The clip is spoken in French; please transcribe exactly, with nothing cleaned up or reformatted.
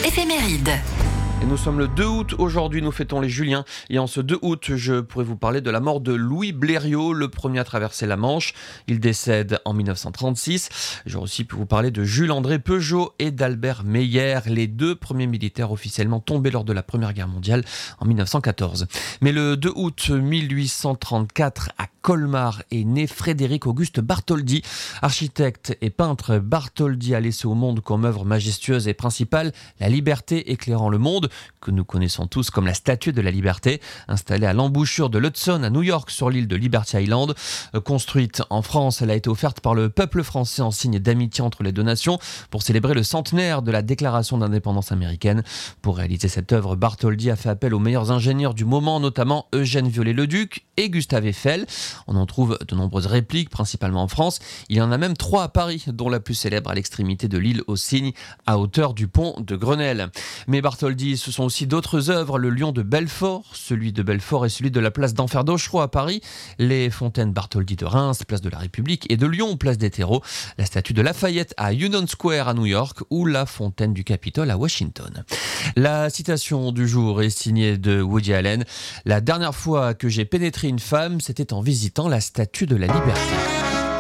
Éphéméride. Et nous sommes le deux août, aujourd'hui nous fêtons les Juliens et en ce deux août je pourrais vous parler de la mort de Louis Blériot, le premier à traverser la Manche. Il décède en dix-neuf cent trente-six. J'aurais aussi pu vous parler de Jules-André Peugeot et d'Albert Meyer, les deux premiers militaires officiellement tombés lors de la Première Guerre mondiale en dix-neuf cent quatorze. Mais le deux août mille huit cent trente-quatre à Colmar est né Frédéric Auguste Bartholdi. Architecte et peintre, Bartholdi a laissé au monde comme œuvre majestueuse et principale la liberté éclairant le monde, que nous connaissons tous comme la Statue de la Liberté, installée à l'embouchure de l'Hudson à New York sur l'île de Liberty Island. Construite en France, elle a été offerte par le peuple français en signe d'amitié entre les deux nations pour célébrer le centenaire de la déclaration d'indépendance américaine. Pour réaliser cette œuvre, Bartholdi a fait appel aux meilleurs ingénieurs du moment, notamment Eugène Viollet-le-Duc et Gustave Eiffel. On en trouve de nombreuses répliques, principalement en France. Il y en a même trois à Paris, dont la plus célèbre à l'extrémité de l'île aux Cygnes, à hauteur du pont de Grenelle. Mais Bartholdi, ce sont aussi d'autres œuvres, le Lion de Belfort, celui de Belfort et celui de la place d'Enfer d'Auchereau à Paris, les fontaines Bartholdi de Reims, place de la République, et de Lyon, place des Terreaux, la statue de Lafayette à Union Square à New York ou la fontaine du Capitole à Washington. La citation du jour est signée de Woody Allen. La dernière fois que j'ai pénétré une femme, c'était en visitant la Statue de la Liberté.